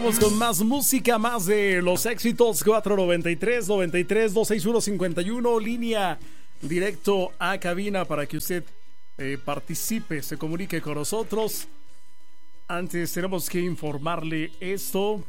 Vamos con más música, más de los éxitos. 493-93-261-51, línea directo a cabina para que usted participe, se comunique con nosotros. Antes tenemos que informarle esto.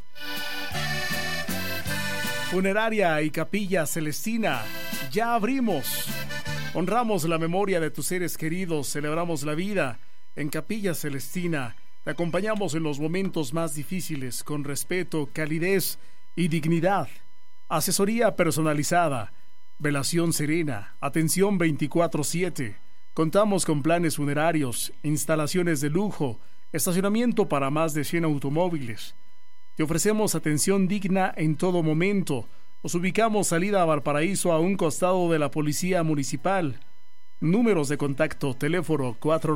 Funeraria y Capilla Celestina, ya abrimos. Honramos la memoria de tus seres queridos, celebramos la vida. En Capilla Celestina te acompañamos en los momentos más difíciles con respeto, calidez y dignidad. Asesoría personalizada, velación serena, atención 24/7. Contamos con planes funerarios, instalaciones de lujo, estacionamiento para más de 100 automóviles. Te ofrecemos atención digna en todo momento. Nos ubicamos salida a Valparaíso, a un costado de la Policía Municipal. Números de contacto: teléfono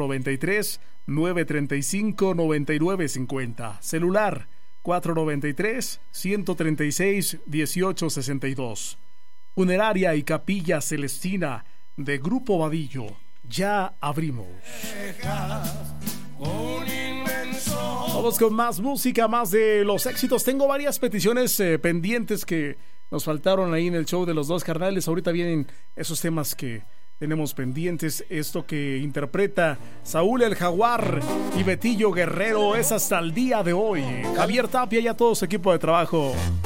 493-935-9950. Celular 493-136-1862. Funeraria y Capilla Celestina de Grupo Vadillo. Ya abrimos. Vamos con más música, más de los éxitos. Tengo varias peticiones pendientes que nos faltaron ahí en el show de los dos carnales. Ahorita vienen esos temas que tenemos pendientes. Esto que interpreta Saúl el Jaguar y Betillo Guerrero es hasta el día de hoy. Javier Tapia y a todo su equipo de trabajo.